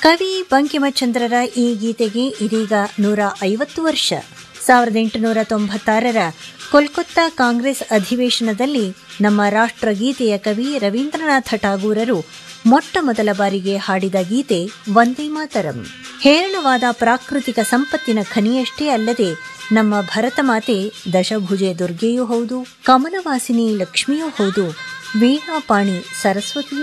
ಕವಿ ಬಂಕಿಮಚಂದ್ರರ ಈ ಗೀತೆಗೆ ಇದೀಗ 150 ವರ್ಷ. 1896ರ ಕೋಲ್ಕತ್ತಾ ಕಾಂಗ್ರೆಸ್ ಅಧಿವೇಶನದಲ್ಲಿ ನಮ್ಮ ರಾಷ್ಟ್ರಗೀತೆಯ ಕವಿ ರವೀಂದ್ರನಾಥ ಠಾಗೂರರು ಮೊಟ್ಟ ಮೊದಲ ಬಾರಿಗೆ ಹಾಡಿದ ಗೀತೆ ವಂದೇ ಮಾತರಂ. ಹೇರಳವಾದ ಪ್ರಾಕೃತಿಕ ಸಂಪತ್ತಿನ ಖನಿಯಷ್ಟೇ ಅಲ್ಲದೆ ನಮ್ಮ ಭರತ ಮಾತೆ ದಶಭುಜೆ ದುರ್ಗೆಯೂ ಹೌದು, ಕಮಲವಾಸಿನಿ ಲಕ್ಷ್ಮಿಯೂ ಹೌದು, ವೀಣಾಪಾಣಿ ಸರಸ್ವತಿಯೂ